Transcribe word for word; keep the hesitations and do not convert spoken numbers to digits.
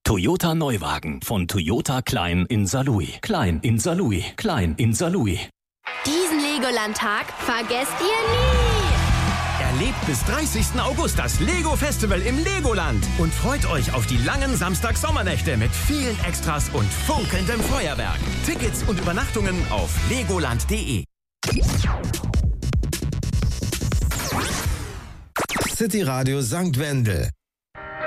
Toyota Neuwagen von Toyota Klein in Saarlouis. Klein in Saarlouis. Klein in Saarlouis. Diesen Legoland-Tag vergesst ihr nie! Erlebt bis dreißigsten August das Lego Festival im Legoland und freut euch auf die langen Samstag-Sommernächte mit vielen Extras und funkelndem Feuerwerk. Tickets und Übernachtungen auf legoland punkt de. City Radio Sankt Wendel.